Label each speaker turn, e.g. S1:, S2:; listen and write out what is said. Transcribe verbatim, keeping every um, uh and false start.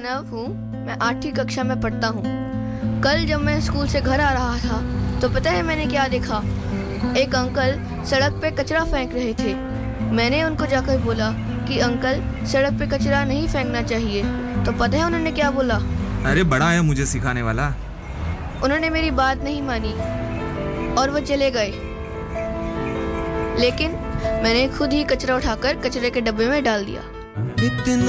S1: मानव हूँ। मैं आठवीं कक्षा में पढ़ता हूँ। कल जब मैं स्कूल से घर आ रहा था तो पता है मैंने क्या देखा? एक अंकल सड़क पे कचरा फेंक रहे थे। मैंने उनको जाकर बोला कि अंकल, सड़क पे कचरा नहीं फेंकना चाहिए। तो पता है उन्होंने क्या बोला?
S2: अरे बड़ा है मुझे सिखाने वाला।
S1: उन्होंने मेरी बात नहीं मानी और वो चले गए। लेकिन मैंने खुद ही कचरा उठाकर कचरे के डब्बे में डाल दिया।